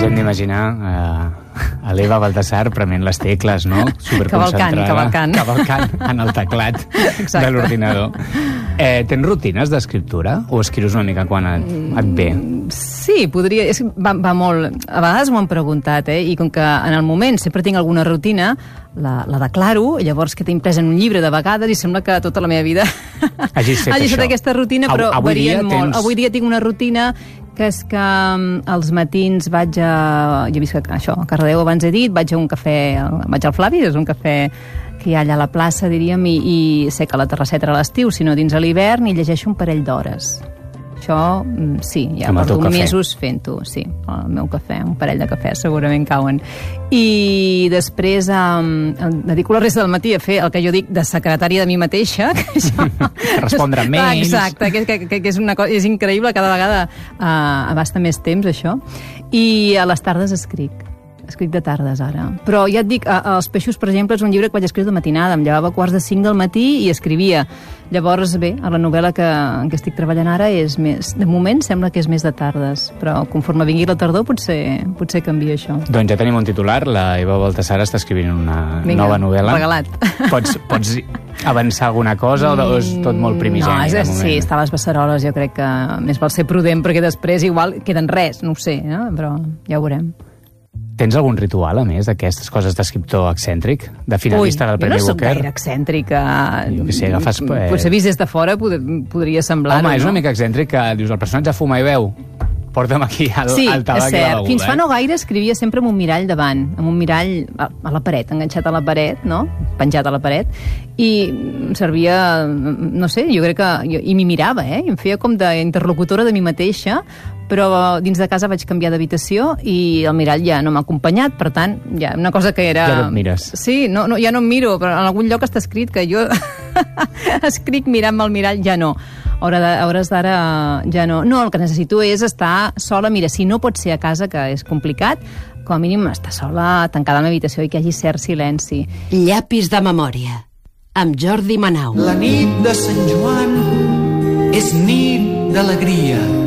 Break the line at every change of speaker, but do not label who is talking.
hem d'imaginar a l'Eva Baltasar prement les tecles, no? Superconcentrada. Cavalcant en el teclat de l'ordinador. Tens rutines d'escriptura? O escrius una mica quan et ve?
Sí, podria... Va molt... A vegades m'ho han preguntat, i com que en el moment sempre tinc alguna rutina, la declaro, llavors que t'he imprès en un llibre de vegades i sembla que tota la meva vida hagi estat aquesta rutina, però varien molt. Avui dia tinc una rutina que és que als matins vaig a... Jo visc això, a Cardedeu, abans he dit, vaig a un cafè, vaig al Flavi, és un cafè que hi ha allà a la plaça, diríem, i sé que la terrasseta era a l'estiu, sinó dins a l'hivern, i llegeixo un parell d'hores. Això, sí, ja porto mesos fent-ho, sí, el meu cafè, un parell de cafès segurament cauen. I després dedico la resta del matí a fer el que jo dic de secretària de mi mateixa.
Respondre mails.
Exacte, que és una cosa, és increïble, cada vegada abasta més temps, això. I a les tardes escric de tardes, ara. Però ja et dic, Els peixos, per exemple, és un llibre que vaig escriure de matinada. Em llevava a 4:45 del matí i escrivia. Llavors, bé, a la novel·la en què estic treballant ara és més... De moment sembla que és més de tardes, però conforme vingui la tardor potser canvia això.
Doncs ja tenim un titular. La Eva Baltasar està escrivint una nova novel·la.
Regalat.
Pots avançar alguna cosa o és tot molt primigeni?
No, sí, està a les beceroles. Jo crec que més val ser prudent perquè després igual queden res, no ho sé, però ja ho veurem.
Tens algun ritual, a més, d'aquestes coses d'escriptor excèntric? De finalista del Premi Booker?
Jo no soc gaire excèntrica.
Jo què sé, agafes...
Potser vist des de fora podria semblar-ho,
no? Home, és una mica excèntric que dius, el personatge fuma i beu. Porta'm aquí al tabac i la beguda.
Sí, és cert. Fins fa no gaire escrivia sempre amb un mirall davant, amb un mirall a la paret, enganxat a la paret, no? Penjat a la paret, i em servia, no sé, jo crec que... I m'hi mirava, i em feia com d'interlocutora de mi mateixa, però dins de casa vaig canviar d'habitació i el mirall ja no m'ha acompanyat, per tant, ja una cosa que era...
Ja no et mires.
Sí, ja no em miro, però en algun lloc està escrit que jo escric mirant-me al mirall, ja no. A hores d'ara ja no. No, el que necessito és estar sola. Mira, si no pot ser a casa, que és complicat, com a mínim estar sola, tancada a la meva habitació i que hi hagi cert silenci.
Llapis de memòria, amb Jordi Manau.
La nit de Sant Joan és nit d'alegria.